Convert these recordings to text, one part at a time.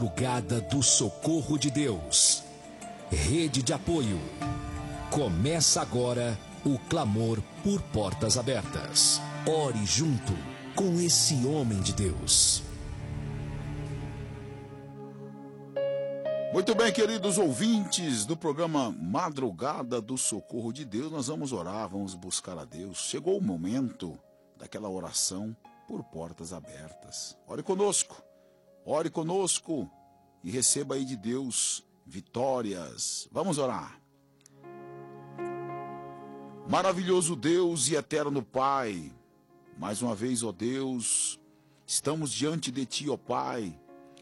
Madrugada do Socorro de Deus. Rede de apoio. Começa agora o clamor por portas abertas. Ore junto com esse homem de Deus. Muito bem, queridos ouvintes do programa Madrugada do Socorro de Deus, nós vamos orar, vamos buscar a Deus. Chegou o momento daquela oração por portas abertas. Ore conosco e receba aí de Deus vitórias. Vamos orar. Maravilhoso Deus e eterno Pai, mais uma vez, ó Deus, estamos diante de Ti, ó Pai,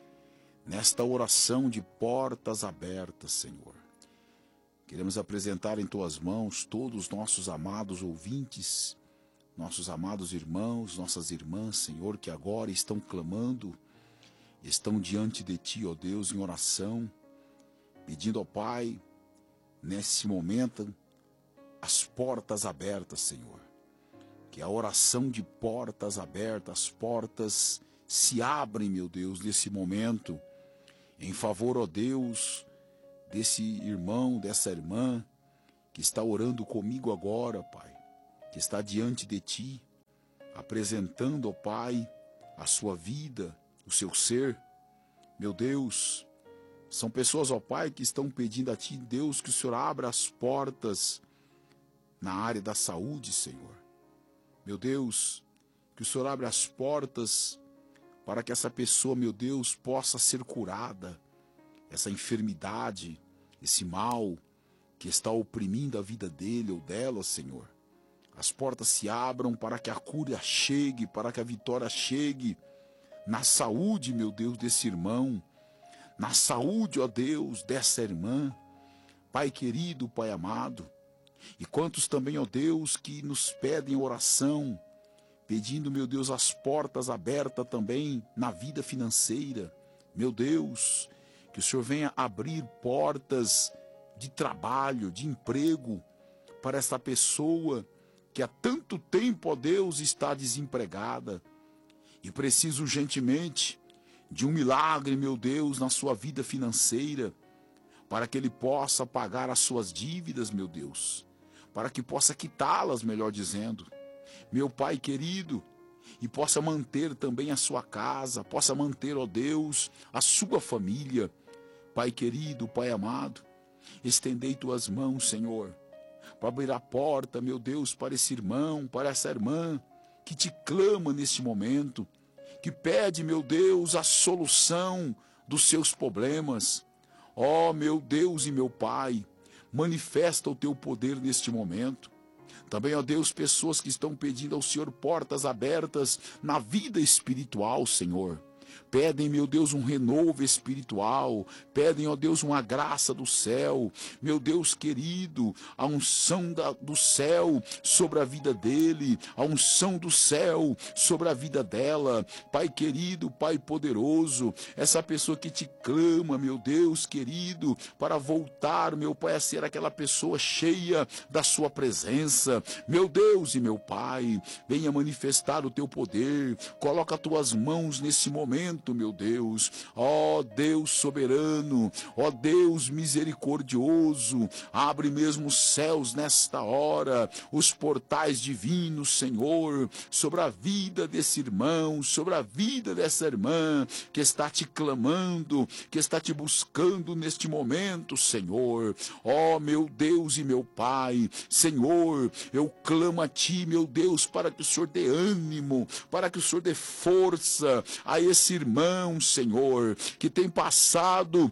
nesta oração de portas abertas, Senhor. Queremos apresentar em Tuas mãos todos os nossos amados ouvintes, nossos amados irmãos, nossas irmãs, Senhor, que agora estão clamando, estão diante de Ti, ó Deus, em oração, pedindo, ó Pai, nesse momento, as portas abertas, Senhor. Que a oração de portas abertas, as portas se abrem, meu Deus, nesse momento, em favor, ó Deus, desse irmão, dessa irmã, que está orando comigo agora, Pai, que está diante de Ti, apresentando, ó Pai, a sua vida, o seu ser. Meu Deus, são pessoas, ó Pai, que estão pedindo a Ti, Deus, que o Senhor abra as portas na área da saúde, Senhor. Meu Deus, que o Senhor abra as portas para que essa pessoa, meu Deus, possa ser curada, essa enfermidade, esse mal que está oprimindo a vida dele ou dela, Senhor. As portas se abram para que a cura chegue, para que a vitória chegue na saúde, meu Deus, desse irmão, na saúde, ó Deus, dessa irmã. Pai querido, Pai amado, e quantos também, ó Deus, que nos pedem oração, pedindo, meu Deus, as portas abertas também na vida financeira. Meu Deus, que o Senhor venha abrir portas de trabalho, de emprego, para esta pessoa que há tanto tempo, ó Deus, está desempregada e precisa urgentemente de um milagre, meu Deus, na sua vida financeira, para que ele possa pagar as suas dívidas, meu Deus, para que possa quitá-las, melhor dizendo, meu Pai querido, e possa manter também a sua casa, possa manter, ó Deus, a sua família. Pai querido, Pai amado, estendei Tuas mãos, Senhor, para abrir a porta, meu Deus, para esse irmão, para essa irmã, que Te clama neste momento, que pede, meu Deus, a solução dos seus problemas. Ó, meu Deus e meu Pai, manifesta o Teu poder neste momento. Também, ó Deus, pessoas que estão pedindo ao Senhor portas abertas na vida espiritual, Senhor. Pedem, meu Deus, um renovo espiritual. Pedem, ó Deus, uma graça do céu. Meu Deus querido, a unção do céu sobre a vida dele. A unção do céu sobre a vida dela. Pai querido, Pai poderoso, essa pessoa que Te clama, meu Deus querido, para voltar, meu Pai, a ser aquela pessoa cheia da Sua presença. Meu Deus e meu Pai, venha manifestar o Teu poder. Coloca as Tuas mãos nesse momento, meu Deus, ó Deus soberano, ó Deus misericordioso, abre mesmo os céus nesta hora, os portais divinos, Senhor, sobre a vida desse irmão, sobre a vida dessa irmã, que está Te clamando, que está Te buscando neste momento, Senhor. Ó meu Deus e meu Pai, Senhor, eu clamo a Ti, meu Deus, para que o Senhor dê ânimo, para que o Senhor dê força a esse irmão, Senhor, que tem passado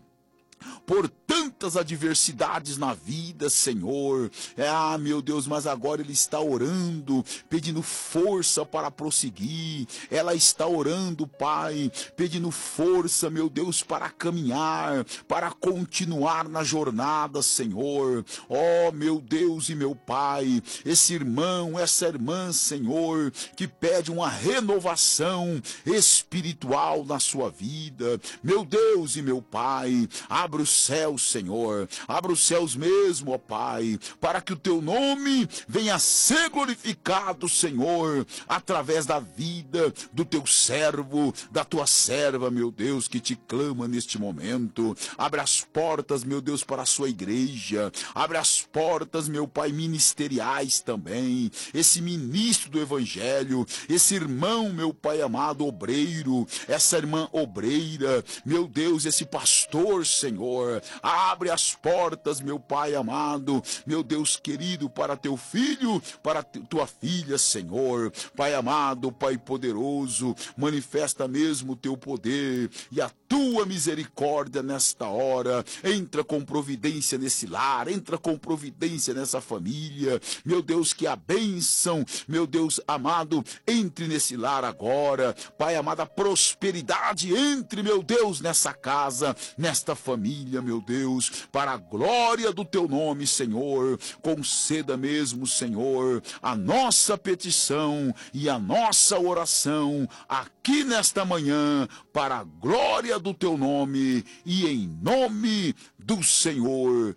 por tantas adversidades na vida, Senhor. Meu Deus, mas agora ele está orando, pedindo força para prosseguir. Ela está orando, Pai, pedindo força, meu Deus, para caminhar, para continuar na jornada, Senhor. Ó, meu Deus e meu Pai, esse irmão, essa irmã, Senhor, que pede uma renovação espiritual na sua vida. Meu Deus e meu Pai, Abre os céus, Senhor, abre os céus mesmo, ó Pai, para que o teu nome venha a ser glorificado, Senhor, através da vida do teu servo, da tua serva, meu Deus, que te clama neste momento. Abre as portas, meu Deus, para a sua igreja. Abre as portas, meu Pai, ministeriais também. Esse ministro do evangelho, esse irmão, meu Pai amado, obreiro, essa irmã obreira, meu Deus, esse pastor, Senhor. Abre as portas, meu Pai amado, meu Deus querido, para teu filho, para tua filha, Senhor. Pai amado, Pai poderoso, manifesta mesmo o teu poder e a tua misericórdia nesta hora. Entra com providência nesse lar, entra com providência nessa família. Meu Deus, que a bênção, meu Deus amado, entre nesse lar agora. Pai amado, a prosperidade entre, meu Deus, nessa casa, nesta família, meu Deus, para a glória do teu nome, Senhor. Conceda mesmo, Senhor, a nossa petição e a nossa oração aqui nesta manhã, para a glória do teu nome e em nome do Senhor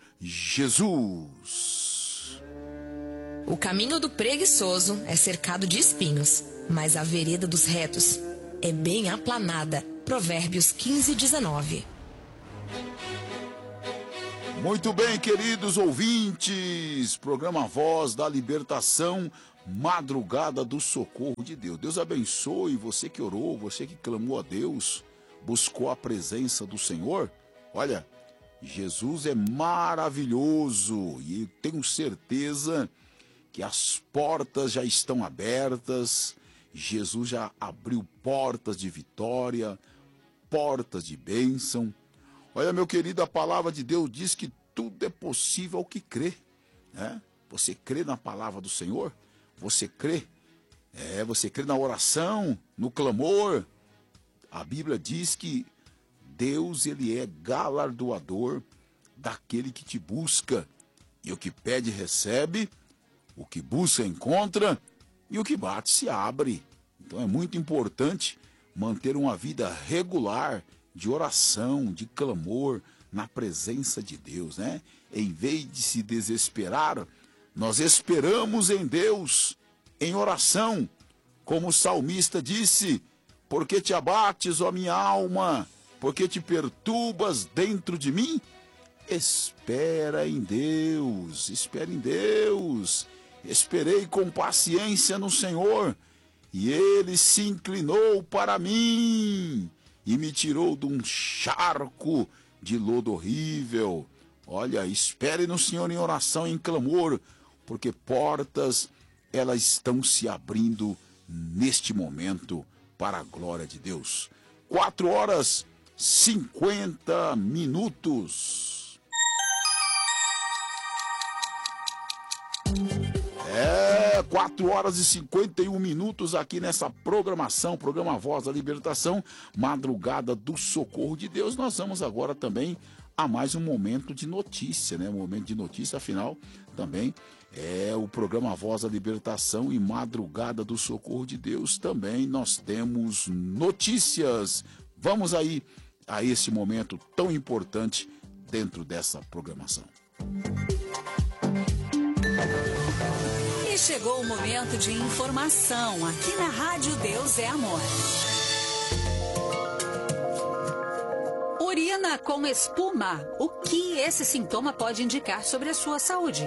Jesus. O caminho do preguiçoso é cercado de espinhos, mas a vereda dos retos é bem aplanada. Provérbios 15:19. Muito bem, queridos ouvintes, programa Voz da Libertação, Madrugada do Socorro de Deus. Deus abençoe você que orou, você que clamou a Deus, buscou a presença do Senhor. Olha, Jesus é maravilhoso e tenho certeza que as portas já estão abertas. Jesus já abriu portas de vitória, portas de bênção. Olha, meu querido, a palavra de Deus diz que tudo é possível ao que crê, né? Você crê na palavra do Senhor? Você crê? Você crê na oração, no clamor? A Bíblia diz que Deus, ele é galardoador daquele que te busca. E o que pede, recebe. O que busca, encontra. E o que bate, se abre. Então é muito importante manter uma vida regular de oração, de clamor na presença de Deus, né? Em vez de se desesperar, nós esperamos em Deus, em oração, como o salmista disse: porque te abates, ó minha alma, porque te perturbas dentro de mim? Espera em Deus, espera em Deus. Esperei com paciência no Senhor, e ele se inclinou para mim e me tirou de um charco de lodo horrível. Olha, espere no Senhor em oração, em clamor, porque portas, elas estão se abrindo neste momento para a glória de Deus. 4h50. 4h51 aqui nessa programação, programa Voz da Libertação, Madrugada do Socorro de Deus. Nós vamos agora também a mais um momento de notícia, né? Um momento de notícia, afinal, também é o programa Voz da Libertação e Madrugada do Socorro de Deus. Também nós temos notícias. Vamos aí a esse momento tão importante dentro dessa programação. E chegou o momento de informação aqui na Rádio Deus é Amor. Urina com espuma. O que esse sintoma pode indicar sobre a sua saúde?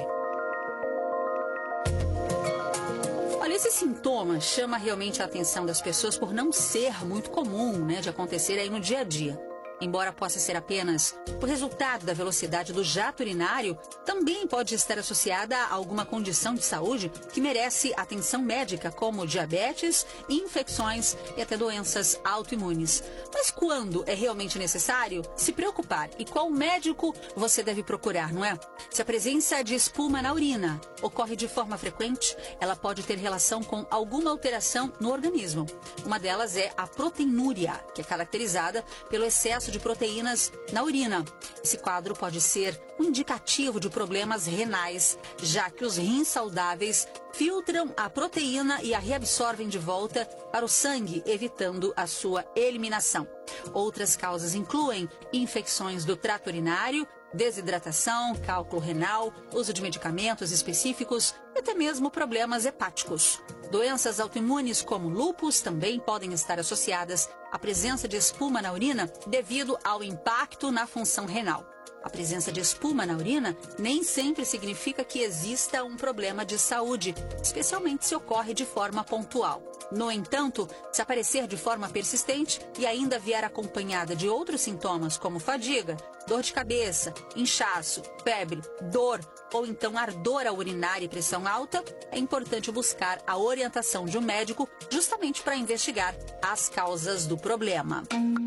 Olha, esse sintoma chama realmente a atenção das pessoas por não ser muito comum, né, de acontecer aí no dia a dia. Embora possa ser apenas o resultado da velocidade do jato urinário, também pode estar associada a alguma condição de saúde que merece atenção médica, como diabetes, infecções e até doenças autoimunes. Mas quando é realmente necessário se preocupar e qual médico você deve procurar, não é? Se a presença de espuma na urina ocorre de forma frequente, ela pode ter relação com alguma alteração no organismo. Uma delas é a proteinúria, que é caracterizada pelo excesso de proteínas na urina. Esse quadro pode ser um indicativo de problemas renais, já que os rins saudáveis filtram a proteína e a reabsorvem de volta para o sangue, evitando a sua eliminação. Outras causas incluem infecções do trato urinário, desidratação, cálculo renal, uso de medicamentos específicos e até mesmo problemas hepáticos. Doenças autoimunes como lúpus também podem estar associadas à presença de espuma na urina devido ao impacto na função renal. A presença de espuma na urina nem sempre significa que exista um problema de saúde, especialmente se ocorre de forma pontual. No entanto, se aparecer de forma persistente e ainda vier acompanhada de outros sintomas como fadiga, dor de cabeça, inchaço, febre, dor ou então ardor urinária e pressão alta, é importante buscar a orientação de um médico justamente para investigar as causas do problema.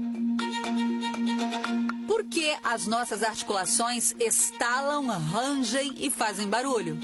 Por que as nossas articulações estalam, rangem e fazem barulho?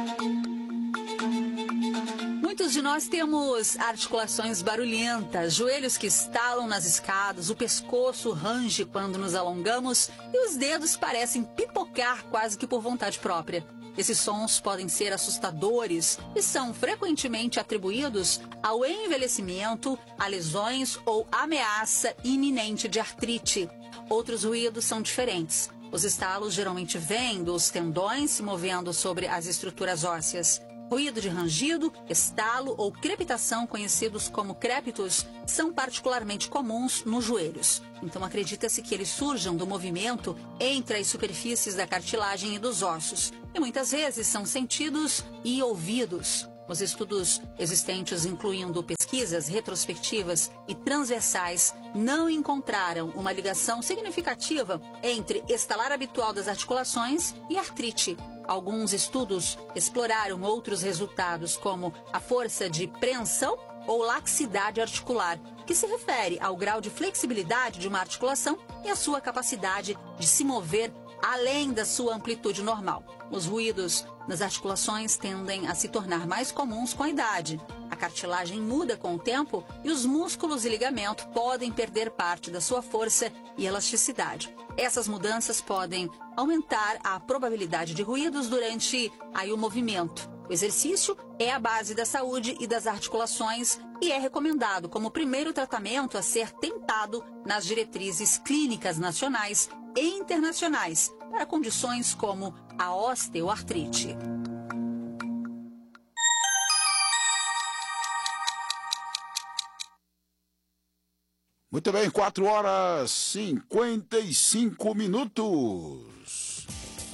Muitos de nós temos articulações barulhentas, joelhos que estalam nas escadas, o pescoço range quando nos alongamos e os dedos parecem pipocar quase que por vontade própria. Esses sons podem ser assustadores e são frequentemente atribuídos ao envelhecimento, a lesões ou ameaça iminente de artrite. Outros ruídos são diferentes. Os estalos geralmente vêm dos tendões se movendo sobre as estruturas ósseas. Ruído de rangido, estalo ou crepitação, conhecidos como crépitos, são particularmente comuns nos joelhos. Então acredita-se que eles surjam do movimento entre as superfícies da cartilagem e dos ossos. E muitas vezes são sentidos e ouvidos. Os estudos existentes, incluindo pesquisas retrospectivas e transversais, não encontraram uma ligação significativa entre estalar habitual das articulações e artrite. Alguns estudos exploraram outros resultados, como a força de preensão ou laxidade articular, que se refere ao grau de flexibilidade de uma articulação e a sua capacidade de se mover além da sua amplitude normal. Os ruídos nas articulações tendem a se tornar mais comuns com a idade. A cartilagem muda com o tempo e os músculos e ligamento podem perder parte da sua força e elasticidade. Essas mudanças podem aumentar a probabilidade de ruídos durante o movimento. O exercício é a base da saúde e das articulações e é recomendado como primeiro tratamento a ser tentado nas diretrizes clínicas nacionais e internacionais para condições como a osteoartrite. Muito bem, 4h55.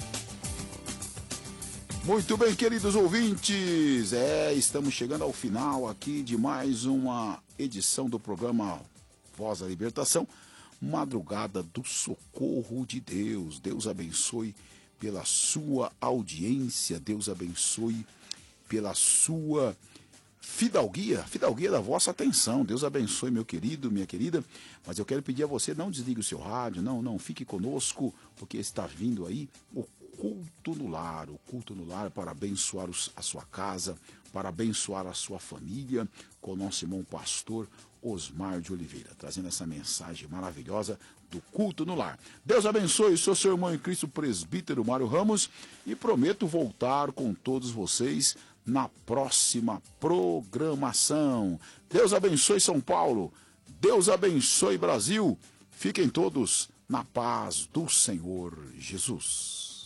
Muito bem, queridos ouvintes, estamos chegando ao final aqui de mais uma edição do programa Voz da Libertação, Madrugada do Socorro de Deus. Deus abençoe pela sua audiência, Deus abençoe pela sua fidalguia da vossa atenção. Deus abençoe, meu querido, minha querida. Mas eu quero pedir a você, não desligue o seu rádio, não fique conosco, porque está vindo aí o culto no lar para abençoar a sua casa, para abençoar a sua família, com o nosso irmão pastor Osmar de Oliveira, trazendo essa mensagem maravilhosa do culto no lar. Deus abençoe, sou seu irmão em Cristo, presbítero Mário Ramos, e prometo voltar com todos vocês na próxima programação. Deus abençoe São Paulo, Deus abençoe Brasil, fiquem todos na paz do Senhor Jesus.